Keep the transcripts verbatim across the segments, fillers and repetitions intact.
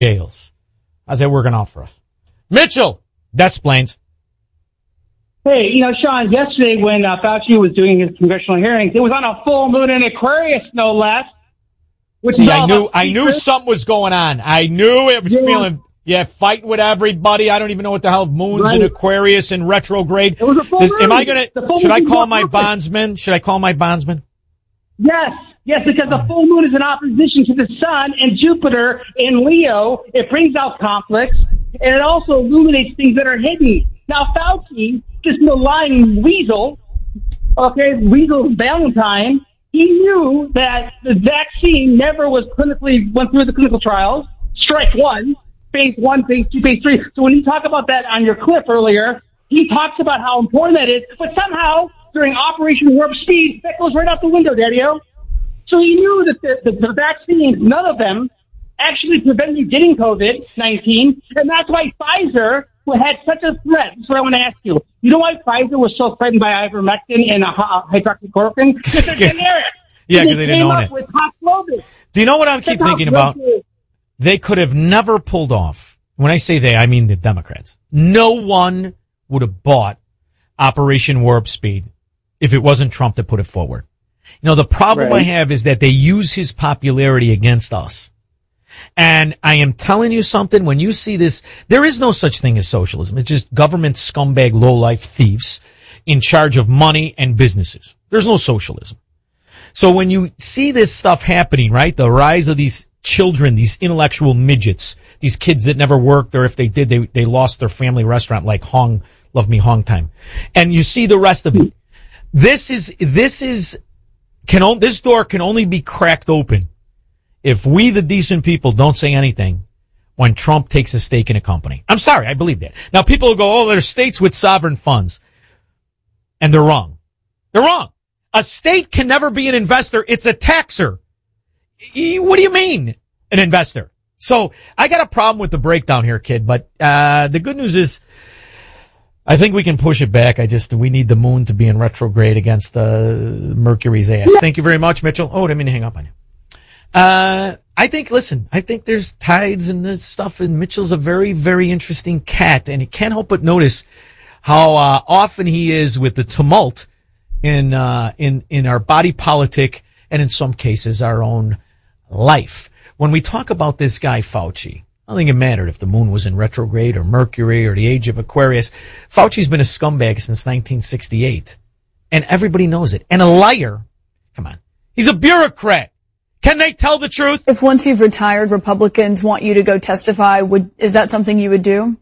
jails. How's that working out for us? Mitchell, that's Plains. Hey, you know, Sean, yesterday when uh, Fauci was doing his congressional hearings, it was on a full moon in Aquarius, no less. Which See, is I all knew, about I knew secrets. something was going on. I knew it was Yeah. feeling, yeah, fighting with everybody. I don't even know what the hell moon's Right. in Aquarius and retrograde. It was a full Does, moon. am I gonna, The full should I moon call was my perfect. bondsman? Should I call my bondsman? Yes, yes, because the full moon is in opposition to the sun and Jupiter in Leo. It brings out conflicts, and it also illuminates things that are hidden. Now, Fauci, this malign weasel, okay, weasel Valentine, he knew that the vaccine never was clinically, went through the clinical trials. Strike one, phase one, phase two, phase three. So when you talk about that on your clip earlier, he talks about how important that is, but somehow during Operation Warp Speed, that goes right out the window, Daddy-O. So he knew that the, the, the vaccines, none of them actually prevent you getting COVID nineteen, and that's why Pfizer had such a threat. That's what I want to ask you. You know why Pfizer was so threatened by ivermectin and uh, hydroxychloroquine? Because they're Yes. generic. Yeah, And because they didn't came own up it. with Paxlovid. Do you know what I keep That's how thinking about? great it is. They could have never pulled off. When I say they, I mean the Democrats. No one would have bought Operation Warp Speed if it wasn't Trump that put it forward. You know, the problem Right. I have is that they use his popularity against us. And I am telling you something, when you see this, there is no such thing as socialism. It's just government scumbag lowlife thieves in charge of money and businesses. There's no socialism. So when you see this stuff happening, right, the rise of these children, these intellectual midgets, these kids that never worked, or if they did, they, they lost their family restaurant like Hong, Love Me Hong Time. And you see the rest of it. This is, this is, can on, this door can only be cracked open if we, the decent people, don't say anything when Trump takes a stake in a company. I'm sorry, I believe that. Now people will go, oh, there's states with sovereign funds. And they're wrong. They're wrong. A state can never be an investor. It's a taxer. E- What do you mean, an investor? So I got a problem with the breakdown here, kid, but, uh, the good news is I think we can push it back. I just, we need the moon to be in retrograde against, uh, Mercury's ass. Thank you very much, Mitchell. Oh, I didn't mean to hang up on you. Uh, I think, listen, I think there's tides and this stuff, and Mitchell's a very, very interesting cat, and you can't help but notice how, uh, often he is with the tumult in, uh, in, in our body politic, and in some cases our own life. When we talk about this guy, Fauci, I don't think it mattered if the moon was in retrograde or Mercury or the age of Aquarius. Fauci's been a scumbag since nineteen sixty-eight. And everybody knows it. And a liar. Come on. He's a bureaucrat. Can they tell the truth? If once you've retired, Republicans want you to go testify, would, is that something you would do?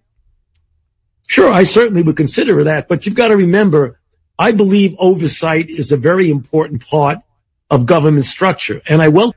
Sure, I certainly would consider that. But you've got to remember, I believe oversight is a very important part of government structure. And I will.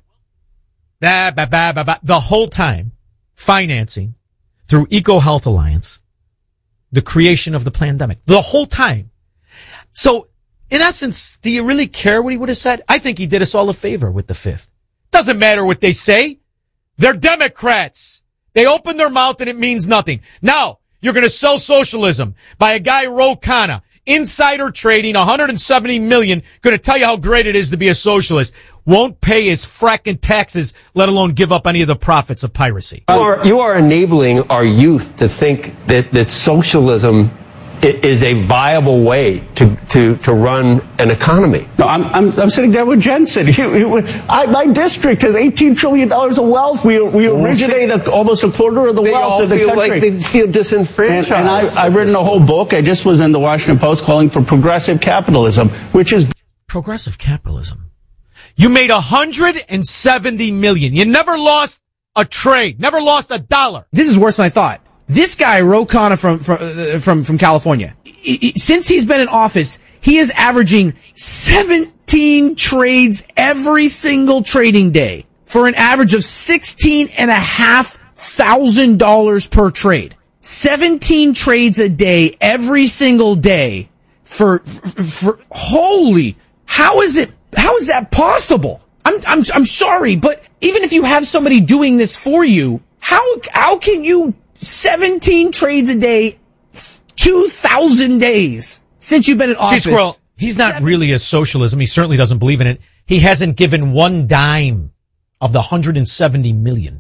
Bah, bah, bah, bah, bah. The whole time, financing through EcoHealth Alliance, the creation of the pandemic, the whole time. So, in essence, do you really care what he would have said? I think he did us all a favor with the fifth. Doesn't matter what they say. They're Democrats. They open their mouth and it means nothing. Now, you're going to sell socialism by a guy, Ro Khanna, insider trading, one hundred seventy million, going to tell you how great it is to be a socialist. Won't pay his fracking taxes, let alone give up any of the profits of piracy. You are, you are enabling our youth to think that, that socialism is a viable way to, to, to run an economy. No, I'm, I'm, I'm sitting down with Jensen. I, my district has eighteen trillion dollars of wealth. We, we originate a, almost a quarter of the They wealth all of the feel country. like they feel disenfranchised. And, and I, I've written a whole book. I just was in the Washington Post calling for progressive capitalism, which is Progressive capitalism. You made one hundred seventy million. You never lost a trade, never lost a dollar. This is worse than I thought. This guy, Ro Khanna from from uh, from from California, I- I- since he's been in office, he is averaging seventeen trades every single trading day for an average of sixteen and a half thousand dollars per trade. Seventeen trades a day every single day for, for, for holy, how is it? How is that possible? I'm I'm I'm sorry, but even if you have somebody doing this for you, how how can you seventeen trades a day, two thousand days since you've been in office? See, Squirrel, he's not really a socialism. He certainly doesn't believe in it. He hasn't given one dime of the one hundred seventy million.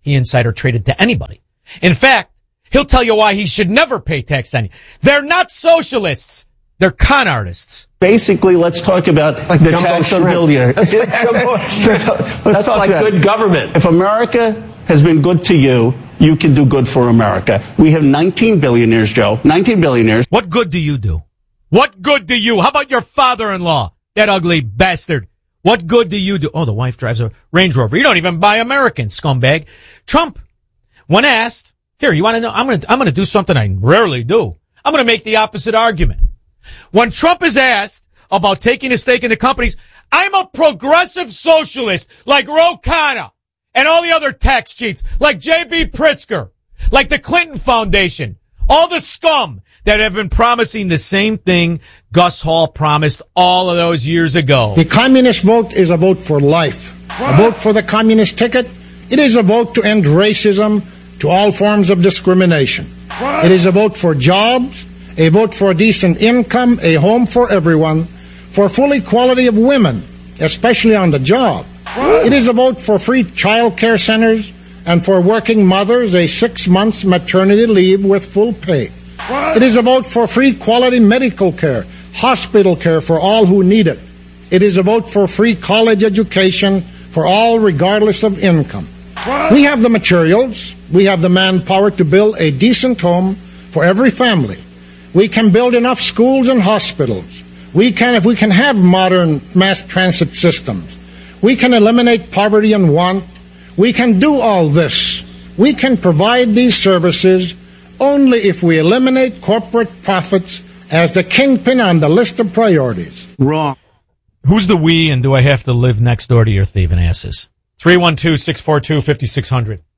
he insider traded to anybody. In fact, he'll tell you why he should never pay tax on you. They're not socialists. They're con artists. Basically, let's talk about like the tax on billionaires. That's like, let's That's talk like good government. If America has been good to you, you can do good for America. We have nineteen billionaires, Joe. nineteen billionaires. What good do you do? What good do you? How about your father-in-law? That ugly bastard. What good do you do? Oh, the wife drives a Range Rover. You don't even buy American, scumbag. Trump, when asked, here, you want to know? I'm going to, I'm going to do something I rarely do. I'm going to make the opposite argument. When Trump is asked about taking a stake in the companies, I'm a progressive socialist like Ro Khanna and all the other tax cheats like J B Pritzker, like the Clinton Foundation, all the scum that have been promising the same thing Gus Hall promised all of those years ago. The communist vote is a vote for life. A vote for the communist ticket. It is a vote to end racism, to all forms of discrimination. It is a vote for jobs, a vote for decent income, a home for everyone, for full equality of women, especially on the job. It is a vote for free child care centers and for working mothers a six months maternity leave with full pay. It is a vote for free quality medical care, hospital care for all who need it. It is a vote for free college education for all regardless of income. We have the materials, we have the manpower to build a decent home for every family. We can build enough schools and hospitals. We can, if we can have modern mass transit systems. We can eliminate poverty and want. We can do all this. We can provide these services only if we eliminate corporate profits as the kingpin on the list of priorities. Wrong. Who's the we, and do I have to live next door to your thieving asses? three one two, six four two, five six zero zero.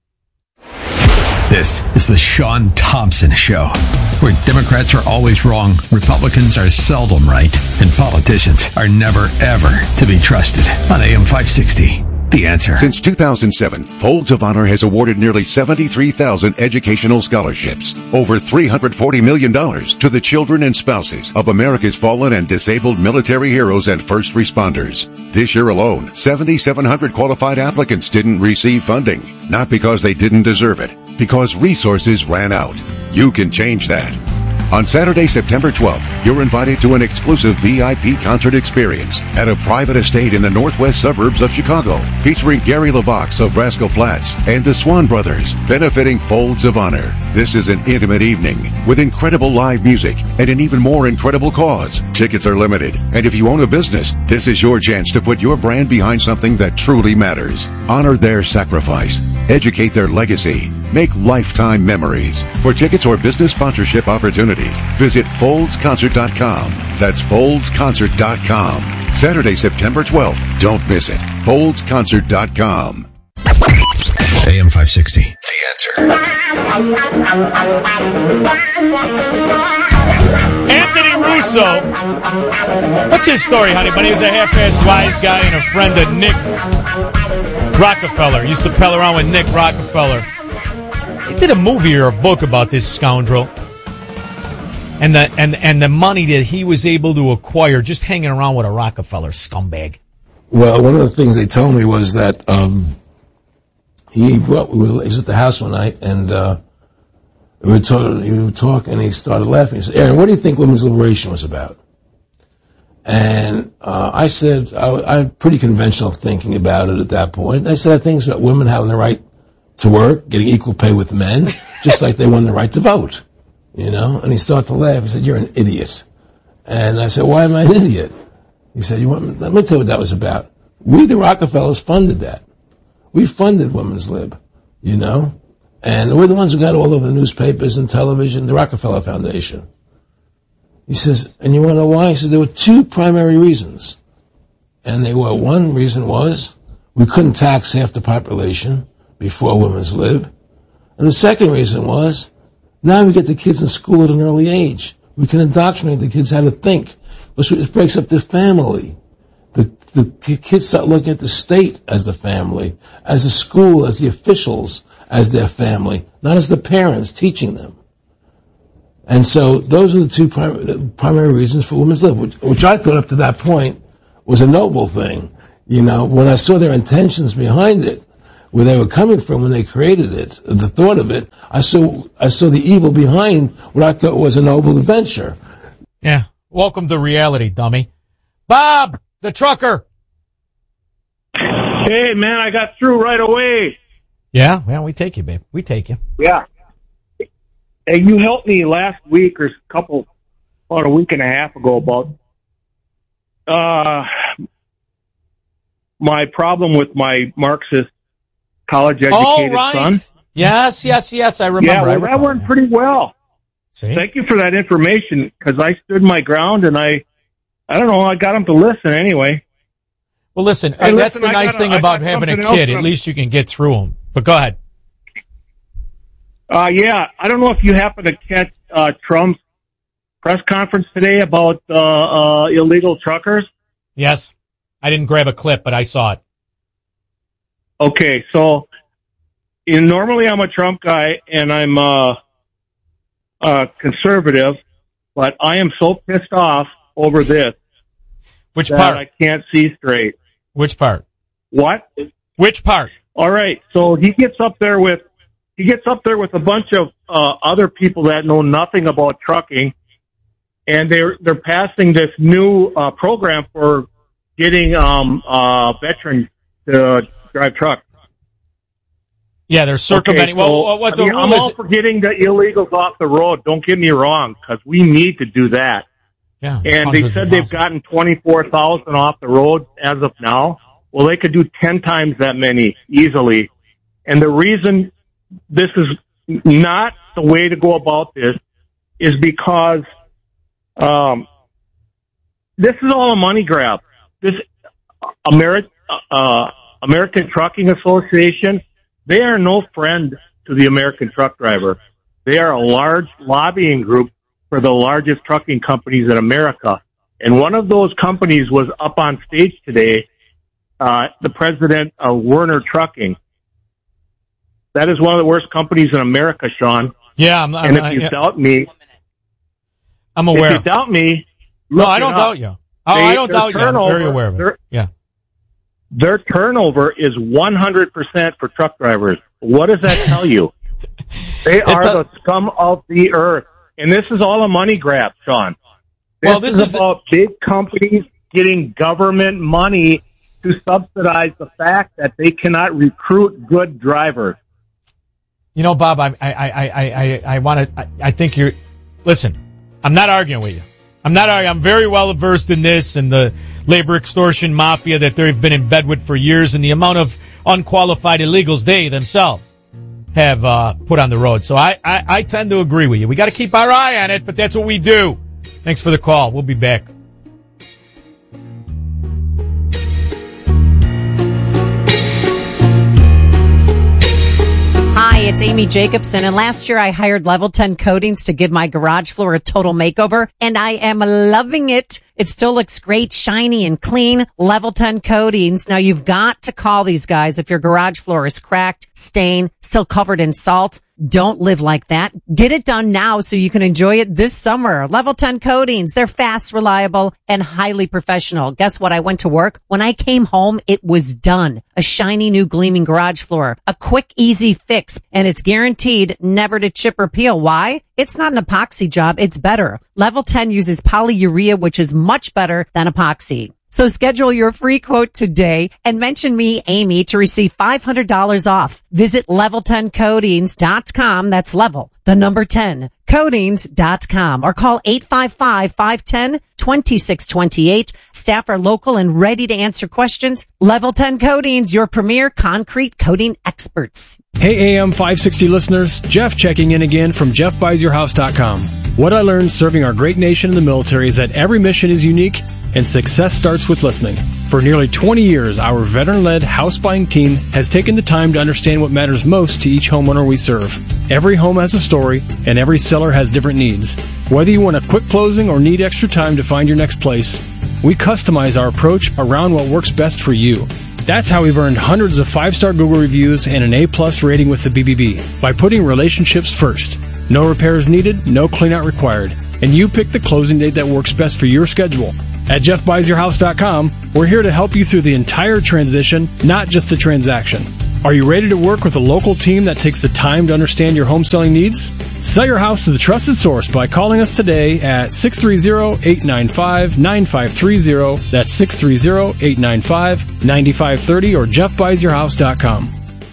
This is the Sean Thompson Show, where Democrats are always wrong, Republicans are seldom right, and politicians are never, ever to be trusted. On A M five sixty, The Answer. Since two thousand seven, Folds of Honor has awarded nearly seventy-three thousand educational scholarships, over three hundred forty million dollars to the children and spouses of America's fallen and disabled military heroes and first responders. This year alone, seven thousand seven hundred qualified applicants didn't receive funding, not because they didn't deserve it, because resources ran out. You can change that. On Saturday, September twelfth, you're invited to an exclusive V I P concert experience at a private estate in the northwest suburbs of Chicago, featuring Gary LaVox of Rascal Flatts and the Swan Brothers, benefiting Folds of Honor. This is an intimate evening with incredible live music and an even more incredible cause. Tickets are limited, and if you own a business, this is your chance to put your brand behind something that truly matters. Honor their sacrifice, educate their legacy, make lifetime memories. For tickets or business sponsorship opportunities, visit folds concert dot com. That's folds concert dot com. Saturday, September twelfth. Don't miss it. folds concert dot com. A M five sixty, The Answer. Anthony Russo. What's his story, honey? But he was a half-assed wise guy and a friend of Nick Rockefeller. Used to pal around with Nick Rockefeller. He did a movie or a book about this scoundrel and the and and the money that he was able to acquire just hanging around with a Rockefeller scumbag. Well, one of the things they told me was that um, he brought, we were, he was at the house one night, and uh, we were talking, he would talk, and he started laughing. He said, "Aaron, what do you think women's liberation was about?" And uh, I said, I, I'm pretty conventional thinking about it at that point. I said, I think it's about women having the right to work, getting equal pay with men, just like they won the right to vote, you know? And he started to laugh. He said, "You're an idiot." And I said, "Why am I an idiot?" He said, "You want, let me tell you what that was about. We, the Rockefellers, funded that. We funded Women's Lib, you know? And we're the ones who got all over the newspapers and television, the Rockefeller Foundation." He says, "And you want to know why?" He says, "There were two primary reasons. And they were, one reason was we couldn't tax half the population before Women's Lib. And the second reason was, now we get the kids in school at an early age. We can indoctrinate the kids how to think. It breaks up the family. The, the kids start looking at the state as the family, as the school, as the officials, as their family, not as the parents teaching them." And so those are the two primary, primary reasons for Women's Lib, which, which I thought up to that point was a noble thing. You know, when I saw their intentions behind it, where they were coming from when they created it, the thought of it. I saw, I saw the evil behind what I thought was a noble venture. Yeah. Welcome to reality, dummy. Bob, the trucker. Hey, man, I got through right away. Yeah, well, we take you, babe. We take you. Yeah. Hey, you helped me last week or a couple, about a week and a half ago about uh, my problem with my Marxist college-educated oh, right. son. Yes, yes, yes, I remember. Yeah, well, I that went pretty well. See? Thank you for that information, because I stood my ground, and I, I don't know, I got him to listen anyway. Well, listen, hey, that's listen, the I nice gotta, thing I about having a kid. At least you can get through them. But go ahead. Uh, yeah, I don't know if you happen to catch uh, Trump's press conference today about uh, uh, illegal truckers. Yes. I didn't grab a clip, but I saw it. Okay, so you know, normally I'm a Trump guy, and I'm uh, uh, conservative, but I am so pissed off over this. Which that part? I can't see straight. Which part? What? Which part? All right, so he gets up there with he gets up there with a bunch of uh, other people that know nothing about trucking, and they're they're passing this new uh, program for getting um, uh, veterans to drive trucks. Yeah, they're circumventing. Okay, so, well, what the I mean, rule I'm is? all for getting the illegals off the road. Don't get me wrong, because we need to do that. Yeah, and they said they've gotten twenty-four thousand off the road as of now. Well, they could do ten times that many easily. And the reason this is not the way to go about this is because um, this is all a money grab. This Ameri- uh, American Trucking Association, they are no friend to the American truck driver. They are a large lobbying group for the largest trucking companies in America. And one of those companies was up on stage today, uh, the president of Werner Trucking. That is one of the worst companies in America, Sean. Yeah, I'm, and I'm, if you yeah. doubt me, I'm aware. If you doubt me, no, look I don't it doubt up. you. Oh, They, I don't doubt you. I'm turnover, very aware of it. Their, Yeah. their turnover is one hundred percent for truck drivers. What does that tell you? They are a- the scum of the earth. And this is all a money grab, Sean. This, Well, this is, is- about big companies getting government money to subsidize the fact that they cannot recruit good drivers. You know, Bob, I, I, I, I, I, I want to, I, I think you're, listen, I'm not arguing with you. I'm not arguing. I'm very well versed in this and the labor extortion mafia that they've been in bed with for years and the amount of unqualified illegals they themselves have uh, put on the road. So I, I, I tend to agree with you. We got to keep our eye on it, but that's what we do. Thanks for the call. We'll be back. Hi, it's Amy Jacobson, and last year I hired Level ten Coatings to give my garage floor a total makeover, and I am loving it. It still looks great, shiny and clean. Level ten Coatings. Now you've got to call these guys if your garage floor is cracked, stained, still covered in salt. Don't live like that. Get it done now so you can enjoy it this summer. Level ten Coatings. They're fast, reliable, and highly professional. Guess what? I went to work. When I came home, it was done. A shiny new gleaming garage floor. A quick, easy fix. And it's guaranteed never to chip or peel. Why? It's not an epoxy job. It's better. Level ten uses polyurea, which is much better than epoxy. So schedule your free quote today and mention me, Amy, to receive five hundred dollars off. Visit level ten coatings dot com. That's level, the number ten, coatings dot com, or call eight five five, five one zero, two six two eight. Staff are local and ready to answer questions. Level ten Coatings, your premier concrete coating experts. Hey A M five sixty listeners, Jeff checking in again from jeff buys your house dot com. What I learned serving our great nation in the military is that every mission is unique and success starts with listening. For nearly twenty years, our veteran-led house buying team has taken the time to understand what matters most to each homeowner we serve. Every home has a story, and every seller has different needs. Whether you want a quick closing or need extra time to find your next place, we customize our approach around what works best for you. That's how we've earned hundreds of five-star Google reviews and an A-plus rating with the B B B, by putting relationships first. No repairs needed, no cleanout required, and you pick the closing date that works best for your schedule. At jeff buys your house dot com, we're here to help you through the entire transition, not just the transaction. Are you ready to work with a local team that takes the time to understand your home selling needs? Sell your house to the trusted source by calling us today at six three zero, eight nine five, nine five three zero. That's six three zero, eight nine five, nine five three zero or jeff buys your house dot com.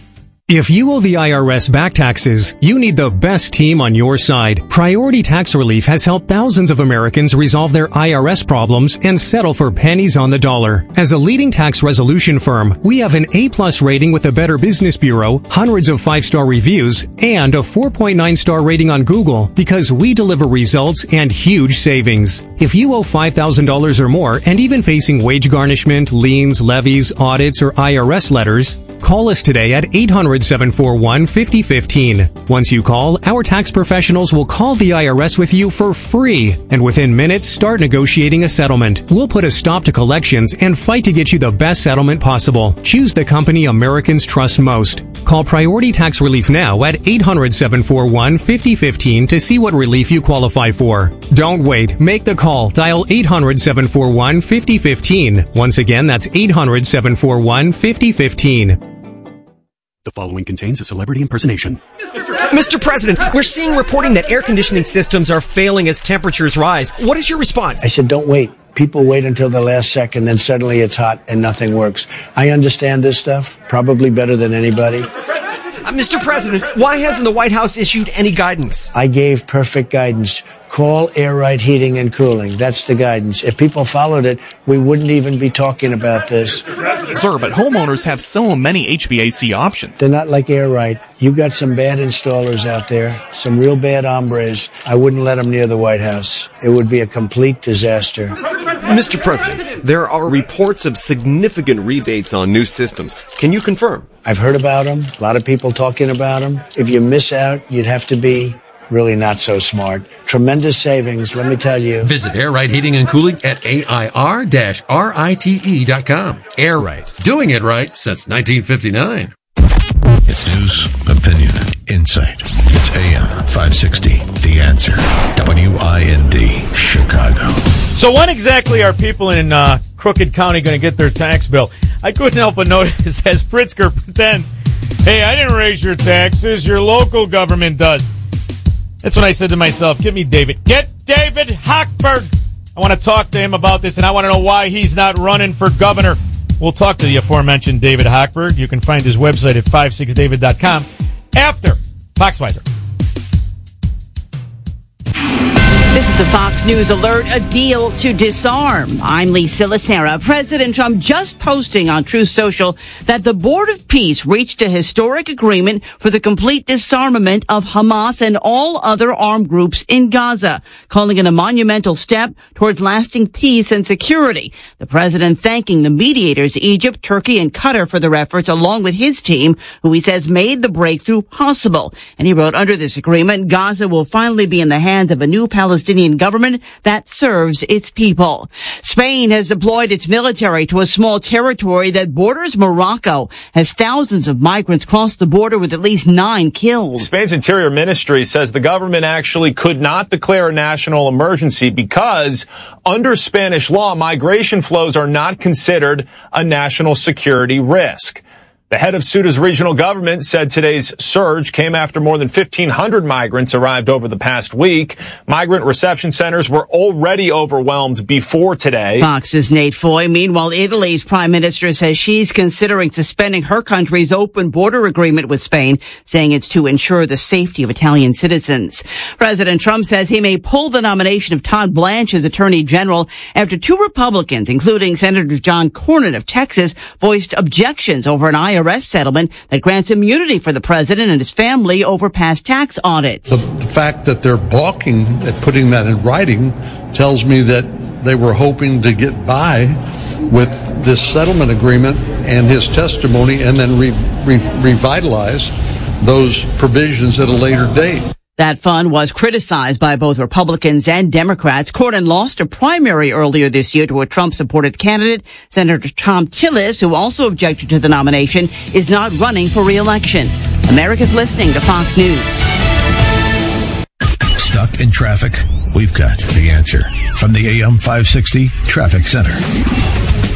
If you owe the I R S back taxes, you need the best team on your side. Priority Tax Relief has helped thousands of Americans resolve their I R S problems and settle for pennies on the dollar. As a leading tax resolution firm, we have an A-plus rating with the Better Business Bureau, hundreds of five-star reviews, and a four point nine star rating on Google because we deliver results and huge savings. If you owe five thousand dollars or more and even facing wage garnishment, liens, levies, audits, or I R S letters, call us today at eight hundred, seven four one, five zero one five. Once you call, our tax professionals will call the I R S with you for free, and within minutes start negotiating a settlement. We'll put a stop to collections and fight to get you the best settlement possible. Choose the company Americans trust most. Call Priority Tax Relief now at eight hundred, seven four one, five zero one five to see what relief you qualify for. Don't wait. Make the call. Dial eight hundred, seven four one, five zero one five. Once again, that's eight hundred, seven four one, five zero one five. The following contains a celebrity impersonation. Mister President, we're seeing reporting that air conditioning systems are failing as temperatures rise. What is your response? I said, don't wait. People wait until the last second, then suddenly it's hot and nothing works. I understand this stuff, probably better than anybody. Uh, Mister President, why hasn't the White House issued any guidance? I gave perfect guidance. Call Air Right Heating and Cooling. That's the guidance. If people followed it, we wouldn't even be talking about this. Sir, but homeowners have so many H V A C options. They're not like Air Right. You got some bad installers out there, some real bad hombres. I wouldn't let them near the White House. It would be a complete disaster. Mister President, there are reports of significant rebates on new systems. Can you confirm? I've heard about them. A lot of people talking about them. If you miss out, you'd have to be really not so smart. Tremendous savings, let me tell you. Visit Air Right Heating and Cooling at A I R rite dot com. Air Right. Doing it right since nineteen fifty-nine. It's news, opinion, insight. It's A M five sixty, The Answer. W I N D, Chicago. So when exactly are people in uh, Crooked County going to get their tax bill? I couldn't help but notice as Pritzker pretends, hey, I didn't raise your taxes, your local government does. That's when I said to myself, give me David. Get David Hochberg. I want to talk to him about this, and I want to know why he's not running for governor. We'll talk to the aforementioned David Hochberg. You can find his website at five six david dot com after Foxweiser. This is a Fox News alert, a deal to disarm. I'm Lee Silasera. President Trump just posting on Truth Social that the Board of Peace reached a historic agreement for the complete disarmament of Hamas and all other armed groups in Gaza, calling it a monumental step towards lasting peace and security. The president thanking the mediators, Egypt, Turkey, and Qatar for their efforts, along with his team, who he says made the breakthrough possible. And he wrote, under this agreement, Gaza will finally be in the hands of a new Palestinian government that serves its people. Spain has deployed its military to a small territory that borders Morocco as thousands of migrants cross the border with at least nine killed. Spain's Interior Ministry says the government actually could not declare a national emergency because under Spanish law, migration flows are not considered a national security risk. The head of Ceuta's regional government said today's surge came after more than fifteen hundred migrants arrived over the past week. Migrant reception centers were already overwhelmed before today. Fox's Nate Foy. Meanwhile, Italy's prime minister says she's considering suspending her country's open border agreement with Spain, saying it's to ensure the safety of Italian citizens. President Trump says he may pull the nomination of Todd Blanche as Attorney General after two Republicans, including Senator John Cornyn of Texas, voiced objections over an I R S settlement that grants immunity for the president and his family over past tax audits. The, the fact that they're balking at putting that in writing tells me that they were hoping to get by with this settlement agreement and his testimony and then re, re, revitalize those provisions at a later date. That fund was criticized by both Republicans and Democrats. Cornyn lost a primary earlier this year to a Trump-supported candidate. Senator Tom Tillis, who also objected to the nomination, is not running for re-election. America's listening to Fox News. Stuck in traffic? We've got the answer from the A M five sixty Traffic Center.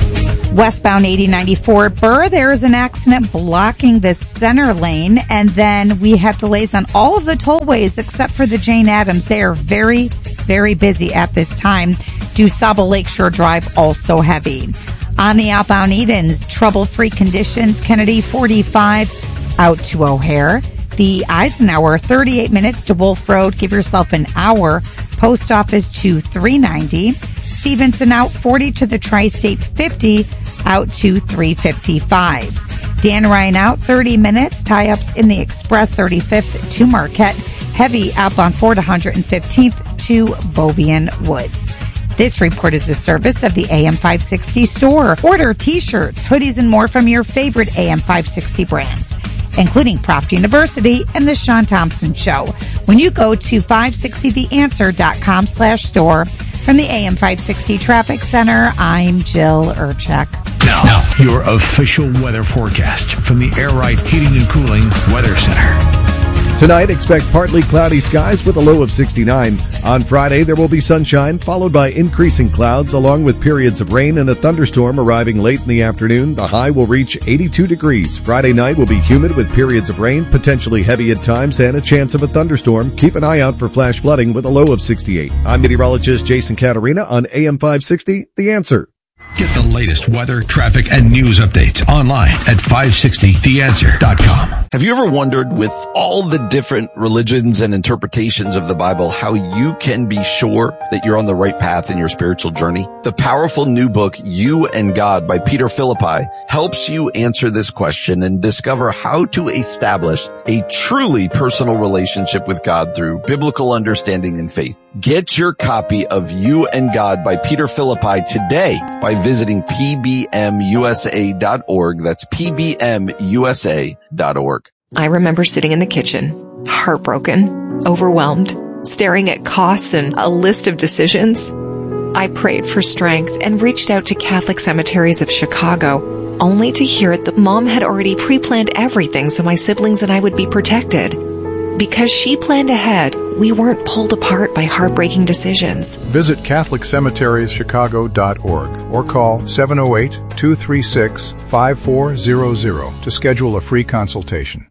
Westbound eighty ninety-four Burr, there is an accident blocking the center lane, and then we have delays on all of the tollways except for the Jane Addams. They are very, very busy at this time. DuSable Lakeshore Drive also heavy. On the outbound Edens, trouble-free conditions, Kennedy forty-five out to O'Hare. The Eisenhower, thirty-eight minutes to Wolf Road. Give yourself an hour. Post Office to three ninety. Stevenson out forty to the Tri-State, fifty out to three fifty-five. Dan Ryan out thirty minutes. Tie-ups in the Express, thirty-fifth to Marquette. Heavy outbound four to one hundred fifteenth to Bovian Woods. This report is a service of the A M five sixty store. Order t-shirts, hoodies, and more from your favorite A M five sixty brands, including Proft University and The Sean Thompson Show, when you go to five sixty the answer dot com slash store. From the A M five sixty Traffic Center, I'm Jill Urchek. Now, now, your official weather forecast from the Air Right Heating and Cooling Weather Center. Tonight, expect partly cloudy skies with a low of sixty-nine. On Friday, there will be sunshine, followed by increasing clouds, along with periods of rain and a thunderstorm arriving late in the afternoon. The high will reach eighty-two degrees. Friday night will be humid with periods of rain, potentially heavy at times, and a chance of a thunderstorm. Keep an eye out for flash flooding with a low of sixty-eight. I'm meteorologist Jason Caterina on A M five sixty, The Answer. Get the latest weather, traffic, and news updates online at five sixty the answer dot com. Have you ever wondered, with all the different religions and interpretations of the Bible, how you can be sure that you're on the right path in your spiritual journey? The powerful new book, You and God by Peter Philippi, helps you answer this question and discover how to establish a truly personal relationship with God through biblical understanding and faith. Get your copy of You and God by Peter Philippi today by visiting P B M U S A dot org. That's P B M U S A dot org. I remember sitting in the kitchen, heartbroken, overwhelmed, staring at costs and a list of decisions. I prayed for strength and reached out to Catholic Cemeteries of Chicago, only to hear that Mom had already pre-planned everything so my siblings and I would be protected. Because she planned ahead, we weren't pulled apart by heartbreaking decisions. Visit Catholic Cemeteries Chicago dot org or call seven oh eight, two three six, five four zero zero to schedule a free consultation.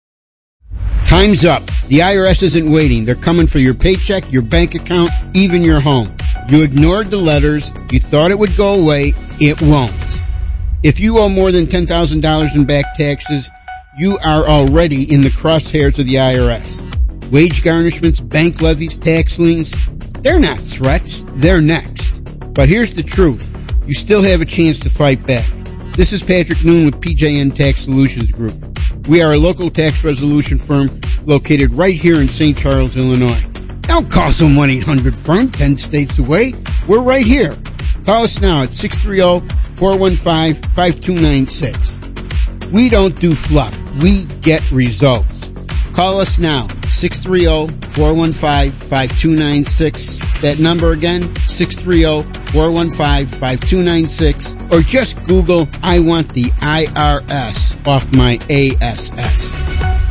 Time's up. The I R S isn't waiting. They're coming for your paycheck, your bank account, even your home. You ignored the letters. You thought it would go away. It won't. If you owe more than ten thousand dollars in back taxes, you are already in the crosshairs of the I R S. Wage garnishments, bank levies, tax liens, they're not threats. They're next. But here's the truth. You still have a chance to fight back. This is Patrick Noon with P J N Tax Solutions Group. We are a local tax resolution firm located right here in Saint Charles, Illinois. Don't call some one eight hundred firm ten states away. We're right here. Call us now at six three zero, four one five, five two nine six. We don't do fluff. We get results. Call us now, six three zero, four one five, five two nine six. That number again, six three zero, four one five, five two nine six. Or just Google, I want the I R S off my A S S.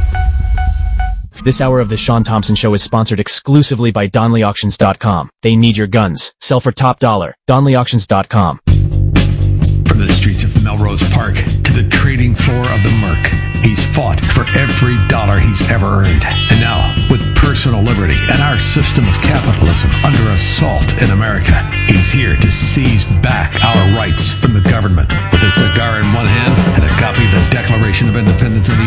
This hour of the Sean Thompson Show is sponsored exclusively by Donley Auctions dot com. They need your guns. Sell for top dollar. Donley Auctions dot com. From the streets of Melrose Park to the trading floor of the Merc, he's fought for every dollar he's ever earned. And now, with personal liberty and our system of capitalism under assault in America, he's here to seize back our rights from the government. With a cigar in one hand and a copy of the Declaration of Independence in the